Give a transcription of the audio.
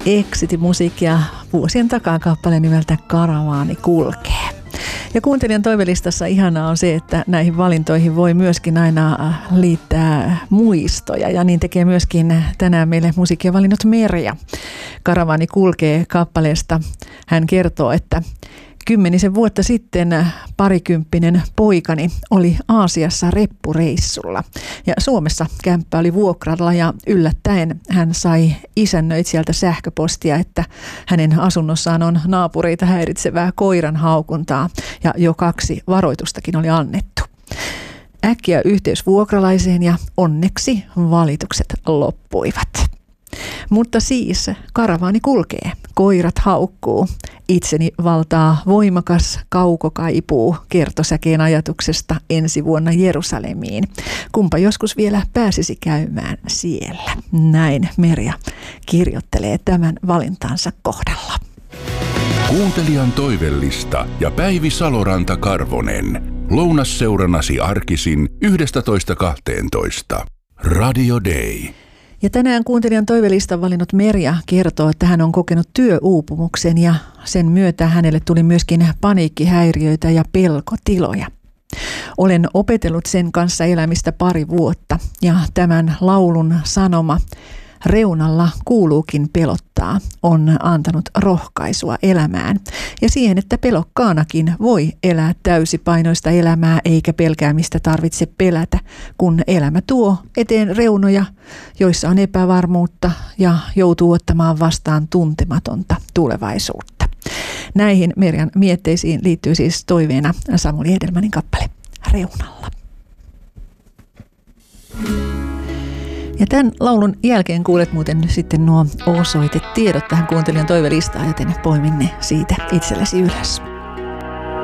Exit-musiikkia vuosien takaa kappale nimeltä Karavaani kulkee. Ja kuuntelijan toivelistassa ihanaa on se, että näihin valintoihin voi myöskin aina liittää muistoja. Ja niin tekee myöskin tänään meille musiikkien valinnut Merja. Karavaani kulkee kappaleesta. Hän kertoo, että 10 vuotta sitten parikymppinen poikani oli Aasiassa reppureissulla ja Suomessa kämppä oli vuokralla ja yllättäen hän sai isännöitsijältä sähköpostia, että hänen asunnossaan on naapureita häiritsevää koiran haukuntaa ja jo 2 varoitustakin oli annettu. Äkkiä yhteys vuokralaiseen ja onneksi valitukset loppuivat. Mutta siis karavaani kulkee, koirat haukkuu, itseni valtaa voimakas kaukokaipuu kertosäkeen ajatuksesta ensi vuonna Jerusalemiin. Kumpa joskus vielä pääsisi käymään siellä. Näin Merja kirjoittelee tämän valintansa kohdalla. Kuuntelijan toivellista ja Päivi Saloranta-Karvonen. Lounasseurannasi arkisin 11.12. Radio Day. Ja tänään kuuntelijan toivelistan valinnut Merja kertoo, että hän on kokenut työuupumuksen ja sen myötä hänelle tuli myöskin paniikkihäiriöitä ja pelkotiloja. Olen opetellut sen kanssa elämistä 2 vuotta ja tämän laulun sanoma reunalla kuuluukin pelottaa on antanut rohkaisua elämään ja siihen, että pelokkaanakin voi elää täysipainoista elämää eikä pelkäämistä tarvitse pelätä, kun elämä tuo eteen reunoja, joissa on epävarmuutta ja joutuu ottamaan vastaan tuntematonta tulevaisuutta. Näihin Merjan mietteisiin liittyy siis toiveena Samuli Edelmanin kappale Reunalla. Ja tämän laulun jälkeen kuulet muuten sitten nuo osoitetiedot tähän kuuntelijan toivelistaan, joten poimin ne siitä itsellesi ylös.